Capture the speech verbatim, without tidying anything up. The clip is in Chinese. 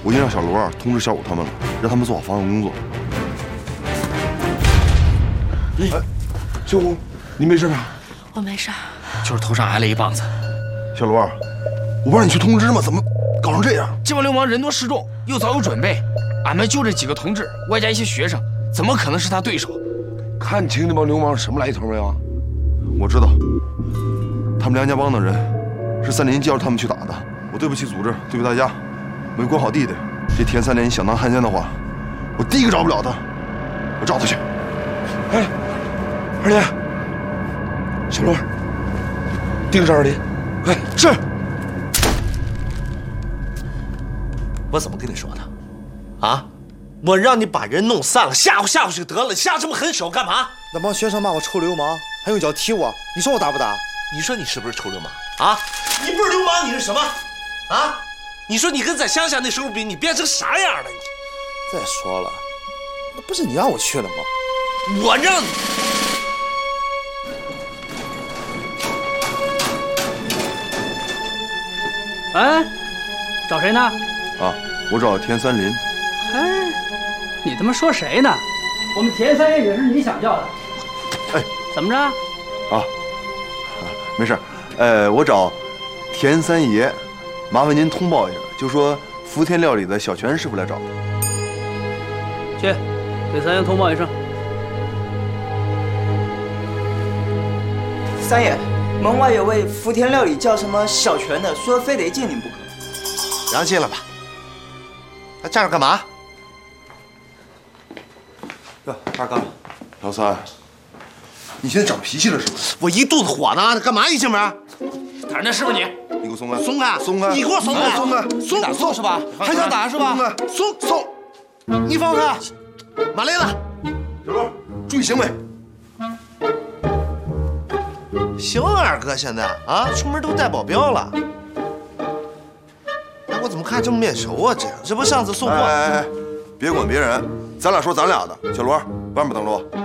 我已经让小罗通知小五他们了，让他们做好防守工作。哎，小五，你没事吧？ 我没事， 就是头上挨了一棒子。 小罗，我不让你去通知吗？怎么搞成这样？ 这帮流氓人多势众，又早有准备，俺们就这几个同志，外加一些学生，怎么可能是他对手？ 看清那帮流氓是什么来头没有？ 我知道，他们梁家帮的人是三林教着他们去打的。我对不起组织，对不起大家，没管好弟弟。这田三林想当汉奸的话，我第一个饶不了他，我找他去。 哎，二林，小罗，盯着二林，快是。 我怎么跟你说的？啊，我让你把人弄散了，吓唬吓唬就得了，你下这么狠手干嘛？ 那帮学生骂我臭流氓，还用脚踢我，你说我打不打？ 你说你是不是臭流氓啊？你不是流氓，你是什么？啊？你说你跟在乡下那时候比，你变成啥样了？你再说了，那不是你让我去的吗？ 我让你。 哎，找谁呢？ 啊，我找田三林。 哎，你他妈说谁呢？我们田三爷也是你想叫的。 哎， 怎么着？ 啊，没事。呃，我找田三爷，麻烦您通报一下，就说福田料理的小泉师傅来找。 去，给三爷通报一声。 三爷，门外有位福田料理叫什么小泉的，说非得见您不可。 让进来吧。他站着干嘛？ 哟，二哥， 老三，你现在长脾气了是不是？ 我一肚子火呢，干嘛一进门？ 打人的是不是你？ 你给我松开！ 松开！ 松开！ 你给我松开！ 松开！ 松打错是吧？还想打是吧？ 松松，你放开！马雷子， 小罗，注意行为。 行，二哥现在啊，出门都带保镖了。哎，我怎么看这么面熟啊？这这不上次送货？ 哎哎哎，别管别人，咱俩说咱俩的。小罗，外面等着我。